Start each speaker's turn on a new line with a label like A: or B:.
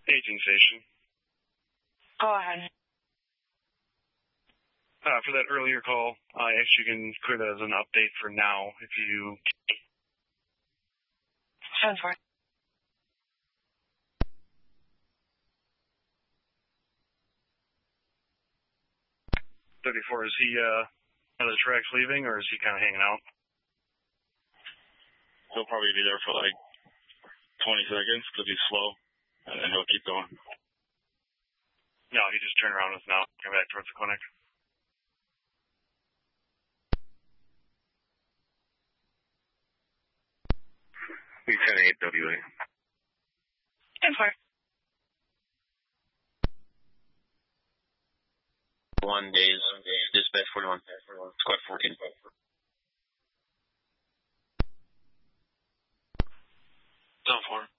A: Aging station.
B: Go ahead.
A: For that earlier call, I actually can clear that as an update for now if you...
B: 7-4.
A: 34, is he, are the tracks leaving, or is he kind of hanging out?
C: He'll probably be there for like 20 seconds because he's slow, and then he'll keep going.
A: No, he just turned around us now, came back towards the clinic.
C: He's 10-8 WA.
B: 10-4.
D: 1 days. Dispatch 41. Squad 14.
C: 10-4.